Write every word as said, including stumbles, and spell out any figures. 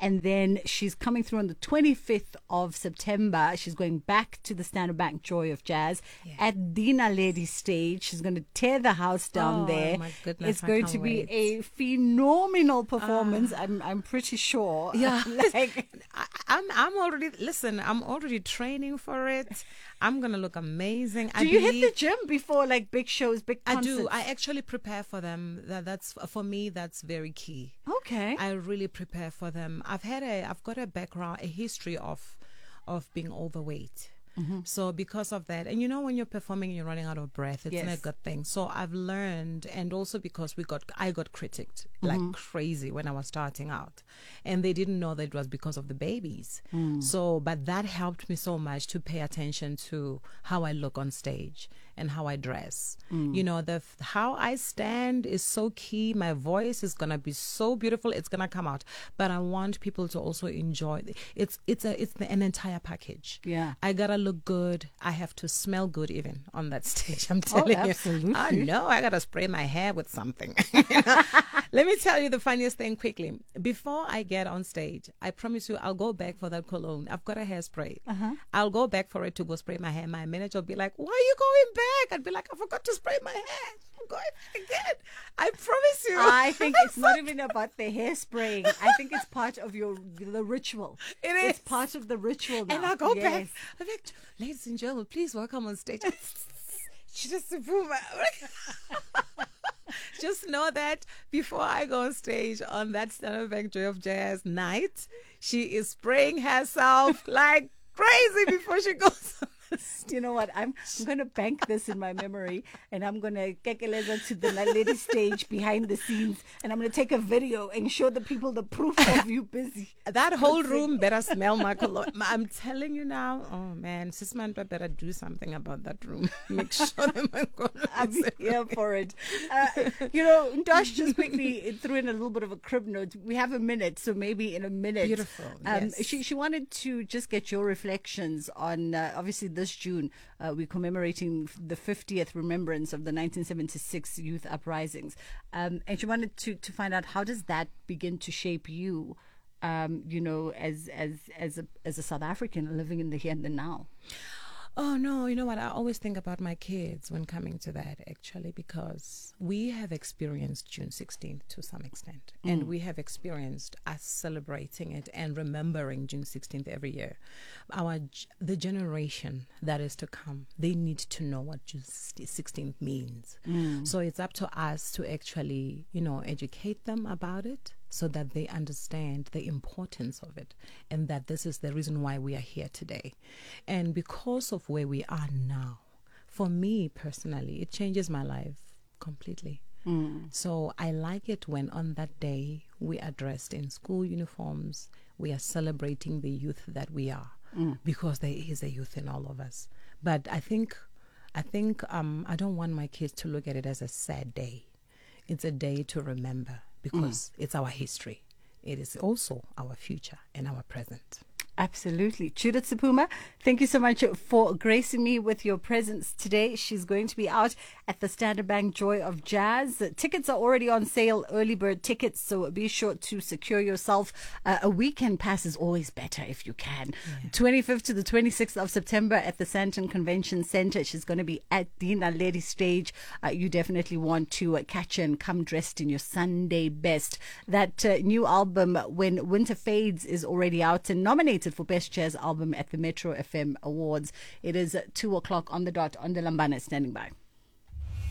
and then she's coming through on the twenty-fifth of September. She's going back to the Standard Bank Joy of Jazz yeah. at Dina Lady stage. She's going to tear the house down oh, there. My goodness, it's going to be wait. a phenomenal performance. Uh, I'm I'm pretty sure. Yeah, like I, I'm I'm already listen. I'm already training for it. I'm gonna look amazing. Do I you believe, hit the gym before like big shows, big concerts? I do. I actually prepare for them. That, that's for me. That's very key. Okay. I really prepare for them. I've had a. I've got a background, a history of, of being overweight. Mm-hmm. So because of that, and you know when you're performing and you're running out of breath, it's yes. not a good thing. So I've learned, and also because we got, I got critiqued like mm-hmm. crazy when I was starting out, and they didn't know that it was because of the babies. Mm. So, but that helped me so much to pay attention to how I look on stage and how I dress. Mm. You know, the how I stand is so key. My voice is gonna be so beautiful. It's gonna come out, but I want people to also enjoy. It's it's a it's an entire package. Yeah, I gotta look good. I have to smell good even on that stage. I'm telling oh, absolutely. you. I know. I gotta spray my hair with something. Let me tell you the funniest thing quickly. Before I get on stage, I promise you, I'll go back for that cologne. I've got a hairspray. Uh-huh. I'll go back for it to go spray my hair. My manager will be like, "Why are you going back?" I'd be like, "I forgot to spray my hair. I'm going back again." I promise you. I think it's not even about the hair-spraying. I think it's part of your the ritual. It is. It's part of the ritual now. And I go yes. back. I'm like, "Ladies and gentlemen, please welcome on stage." She's just a boomer. Just know that before I go on stage on that Standard Bank Joy of Jazz night, she is spraying herself like crazy before she goes on. You know what? I'm, I'm going to bank this in my memory, and I'm going to kekeleza to the lady stage behind the scenes, and I'm going to take a video and show the people the proof of you busy. That whole room better smell my cologne. I'm telling you now. Oh man, Sis Mandla better do something about that room. Make sure that my cologne. I'm here for it. Uh, you know, Ndosh just quickly threw in a little bit of a crib note. We have a minute, so maybe in a minute. Beautiful. Um, yes. She she wanted to just get your reflections on uh, obviously this June. Uh, we're commemorating the fiftieth remembrance of the nineteen seventy-six youth uprisings. Um, and she wanted to, to find out, how does that begin to shape you, um, you know, as as as a, as a South African living in the here and the now? Oh, no, you know what? I always think about my kids when coming to that, actually, because we have experienced June sixteenth to some extent. Mm. And we have experienced us celebrating it and remembering June sixteenth every year. Our The generation that is to come, they need to know what June sixteenth means. Mm. So it's up to us to actually, you know, educate them about it, so that they understand the importance of it, and that this is the reason why we are here today. And because of where we are now, for me personally, it changes my life completely. Mm. So I like it when on that day we are dressed in school uniforms, we are celebrating the youth that we are, mm. because there is a youth in all of us. But I think, I think um, I don't want my kids to look at it as a sad day. It's a day to remember, because mm. it's our history. It is also our future and our present. Absolutely. Judith Sephuma, thank you so much for gracing me with your presence today. She's going to be out at the Standard Bank Joy of Jazz. Tickets are already on sale, early bird tickets, so be sure to secure yourself. Uh, a weekend pass is always better if you can. Yeah. twenty-fifth to the twenty-sixth of September at the Sandton Convention Center. She's going to be at Dina Lady stage. Uh, you definitely want to uh, catch her and come dressed in your Sunday best. That uh, new album, When Winter Fades, is already out and nominated for Best Jazz Album at the Metro F M Awards. It is two o'clock on the dot. On the Lambana standing by.